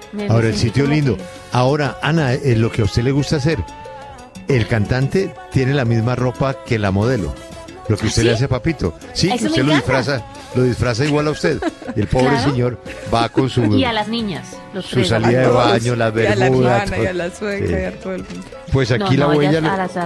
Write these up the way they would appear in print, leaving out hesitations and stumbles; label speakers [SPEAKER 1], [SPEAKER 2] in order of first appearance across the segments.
[SPEAKER 1] Ahora el sitio lindo. Ahora, Ana, lo que a usted le gusta hacer, el cantante tiene la misma ropa que la modelo. Lo que usted le hace a Papito. Sí, que usted lo disfraza igual a usted. Y el pobre señor va con su...
[SPEAKER 2] Y a las niñas.
[SPEAKER 1] Su salida de baño, las bermudas.
[SPEAKER 3] Y a la hermana, y a la suegra, y a todo el mundo.
[SPEAKER 1] Pues aquí la huella...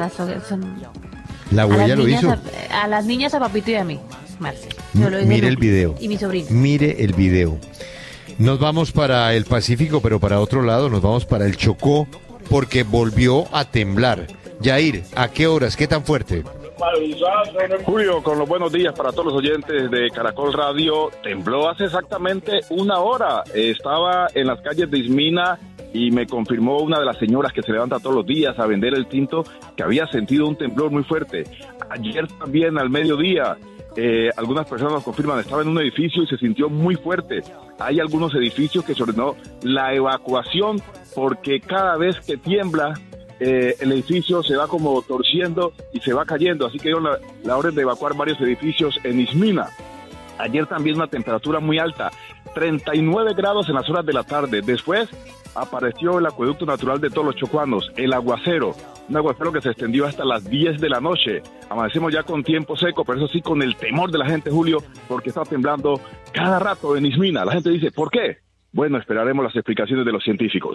[SPEAKER 1] La huella lo hizo.
[SPEAKER 2] A las niñas, a Papito y a mí, Marce.
[SPEAKER 1] Mire el video.
[SPEAKER 2] Y mi sobrino.
[SPEAKER 1] Mire el video. Nos vamos para el Pacífico, pero para otro lado, nos vamos para el Chocó, porque volvió a temblar. Yair, ¿a qué horas? ¿Qué tan fuerte?
[SPEAKER 4] Julio, con los buenos días para todos los oyentes de Caracol Radio. Tembló hace exactamente una hora. Estaba en las calles de Ismina y me confirmó una de las señoras que se levanta todos los días a vender el tinto que había sentido un temblor muy fuerte. Ayer también al mediodía, algunas personas nos confirman, estaba en un edificio y se sintió muy fuerte. Hay algunos edificios que se ordenó la evacuación porque cada vez que tiembla, el edificio se va como torciendo y se va cayendo, así que dio la orden de evacuar varios edificios en Ismina. Ayer también una temperatura muy alta, 39 grados en las horas de la tarde. Después apareció el acueducto natural de todos los chocuanos, el aguacero, un aguacero que se extendió hasta las 10 de la noche. Amanecemos ya con tiempo seco, pero eso sí con el temor de la gente, Julio, porque está temblando cada rato en Ismina. La gente dice, ¿por qué? Bueno, esperaremos las explicaciones de los científicos.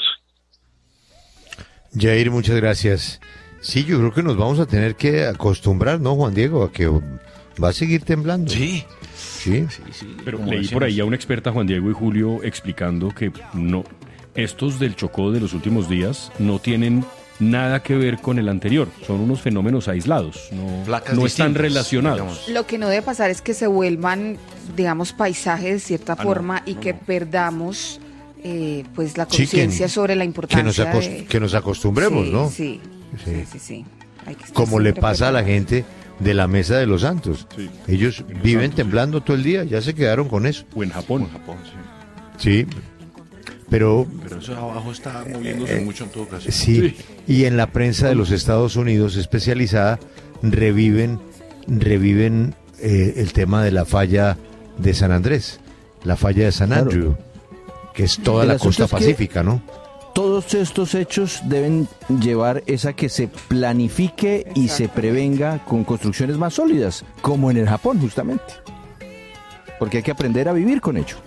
[SPEAKER 1] Jair, muchas gracias. Sí, yo creo que nos vamos a tener que acostumbrar, ¿no, Juan Diego? A que va a seguir temblando.
[SPEAKER 5] Sí.
[SPEAKER 6] Pero leí por ahí a una experta, Juan Diego y Julio, explicando que no, estos del Chocó de los últimos días no tienen nada que ver con el anterior. Son unos fenómenos aislados, no están relacionados. Digamos.
[SPEAKER 3] Lo que no debe pasar es que se vuelvan, digamos, paisajes de cierta forma y que perdamos... pues la conciencia sobre la importancia
[SPEAKER 1] que nos acostumbremos, ¿no?
[SPEAKER 3] Sí.
[SPEAKER 1] Como le pasa a la gente de la Mesa de los Santos. Sí. Ellos viven temblando todo el día, ya se quedaron con eso.
[SPEAKER 6] O en Japón.
[SPEAKER 1] Sí. Pero
[SPEAKER 5] eso abajo está moviéndose mucho en todo caso.
[SPEAKER 1] Sí. Y en la prensa de los Estados Unidos especializada reviven el tema de la falla de San Andrés, la falla de San Andrew. Que es toda la costa pacífica, ¿no?
[SPEAKER 7] Todos estos hechos deben llevar a que se planifique y se prevenga con construcciones más sólidas, como en el Japón, justamente. Porque hay que aprender a vivir con ello.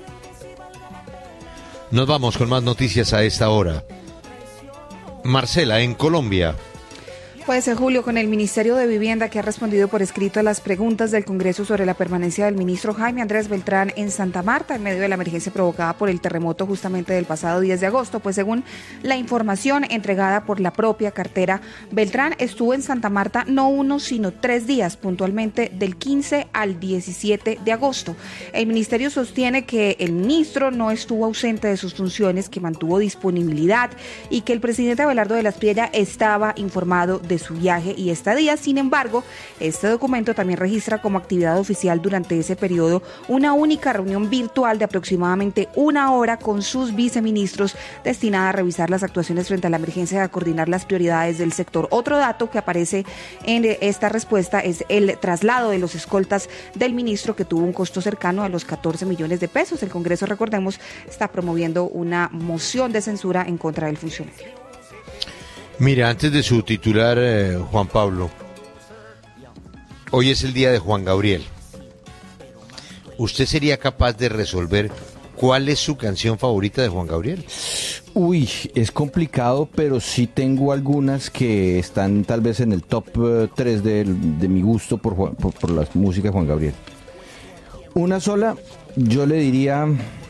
[SPEAKER 1] Nos vamos con más noticias a esta hora. Marcela, en Colombia.
[SPEAKER 3] Pues Julio, con el Ministerio de Vivienda que ha respondido por escrito a las preguntas del Congreso sobre la permanencia del ministro Jaime Andrés Beltrán en Santa Marta en medio de la emergencia provocada por el terremoto justamente del pasado 10 de agosto, pues según la información entregada por la propia cartera, Beltrán estuvo en Santa Marta no 1 sino 3 días, puntualmente del 15 al 17 de agosto. El ministerio sostiene que el ministro no estuvo ausente de sus funciones, que mantuvo disponibilidad y que el presidente Abelardo de la Espriella estaba informado de su viaje y estadía. Sin embargo, este documento también registra como actividad oficial durante ese periodo una única reunión virtual de aproximadamente 1 hora con sus viceministros destinada a revisar las actuaciones frente a la emergencia y a coordinar las prioridades del sector. Otro dato que aparece en esta respuesta es el traslado de los escoltas del ministro, que tuvo un costo cercano a los 14 millones de pesos. El Congreso, recordemos, está promoviendo una moción de censura en contra del funcionario.
[SPEAKER 1] Mira, antes de su titular, Juan Pablo, hoy es el día de Juan Gabriel. ¿Usted sería capaz de resolver cuál es su canción favorita de Juan Gabriel?
[SPEAKER 7] Uy, es complicado, pero sí tengo algunas que están tal vez en el top 3 de mi gusto por la música de Juan Gabriel. Una sola, yo le diría...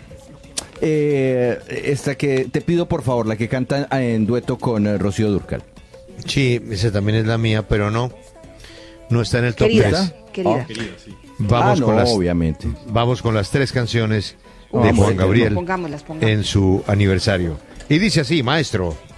[SPEAKER 7] esta que te pido por favor, la que canta en dueto con Rocío Dúrcal.
[SPEAKER 1] Sí, esa también es la mía, pero no está en el top 3.
[SPEAKER 3] Querida.
[SPEAKER 1] Sí. Vamos con
[SPEAKER 7] obviamente.
[SPEAKER 1] Vamos con las 3 canciones de Juan Gabriel
[SPEAKER 3] pongámoslas.
[SPEAKER 1] En su aniversario. Y dice así, maestro.